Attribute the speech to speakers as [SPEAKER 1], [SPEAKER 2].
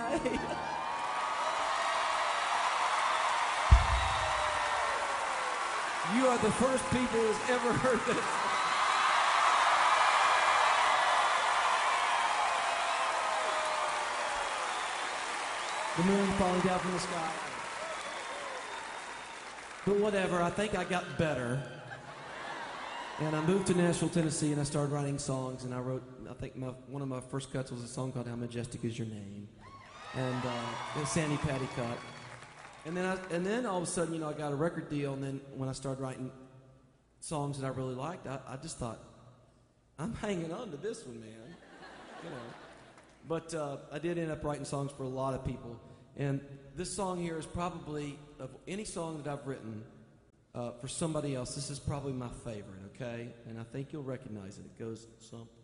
[SPEAKER 1] Hey. You are the first people who's ever heard this. The moon falling down from the sky. But whatever, I think I got better. And I moved to Nashville, Tennessee, and I started writing songs. And I wrote, I think one of my first cuts was a song called How Majestic Is Your Name. And Sandy Patty cut. And then all of a sudden, you know, I got a record deal. And then when I started writing songs that I really liked, I just thought, I'm hanging on to this one, man. You know. But I did end up writing songs for a lot of people. And this song here is probably, of any song that I've written for somebody else, this is probably my favorite, okay? And I think you'll recognize it. It goes something